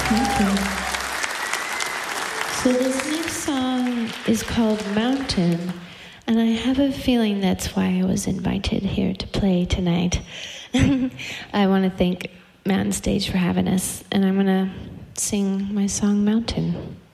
Thank you. So this next song is called Mountain, and I have a feeling that's why I was invited here to play tonight. I want to thank Mountain Stage for having us, and I'm going to sing my song Mountain.